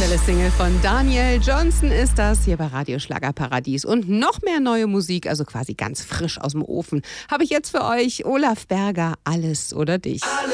Aktuelle Single von Daniel Johnston ist das hier bei Radio Schlagerparadies. Und noch mehr neue Musik, also quasi ganz frisch aus dem Ofen, habe ich jetzt für euch. Olaf Berger, Alles oder dich.